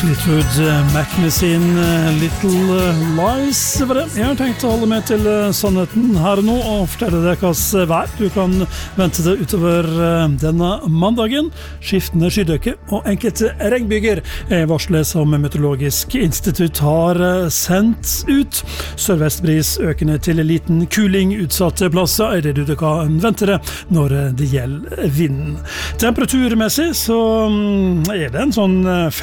Fleetwood Mac med sin Little Lies var det. Jeg har tenkt å holde med til sannheten her nå og fortelle deg hva vær du kan vente deg utover denne mandagen. Skiftende skydekke og enkelte regnbyger varslet som Meteorologisk institutt har sendt ut. Sørvestbris økende til liten kuling utsatte plasser det du kan vente deg når det gjelder vinden. Temperaturmessig så det en sånn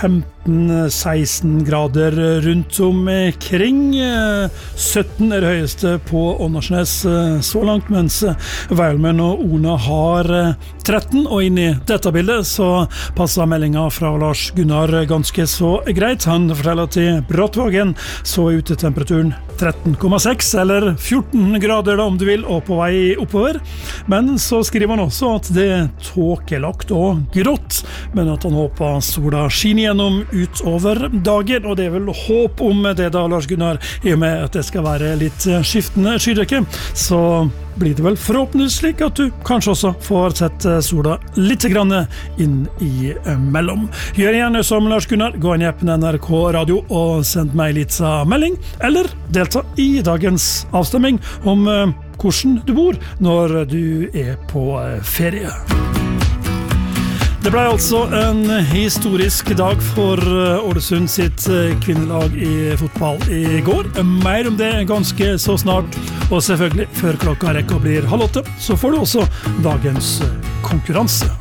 15-16 grader rundt omkring. 17 det høyeste på Åndalsnes så langt, mens Veilmen og Ona har 13, og inn i dette bildet så passer meldingen fra Lars Gunnar ganske så greit. Han forteller til Brattvågen så utetemperaturen 13,6 eller 14 grader da, om du vil, og på vei oppover. Men så skriver han også at det tåkelagt og grått, men at han håper sola skinner gjennom utover dagen, og det vel håp om det da, Lars Gunnar, i og med at det skal være litt skiftende skydekke, så blir det vel forhåpentlig slik at du kanskje også får sett sola litt grann inn i mellom. Gjør gjerne som Lars Gunnar, gå inn i appen NRK Radio og send meg litt melding, eller delta i dagens avstemming om hvordan du bor når du på ferie. Det ble altså en historisk dag for Ålesund sitt kvinnelag i fotball i går. Mer om det ganske så snart, og selvfølgelig før klokka rekker blir 7:30, så får du også dagens konkurranse.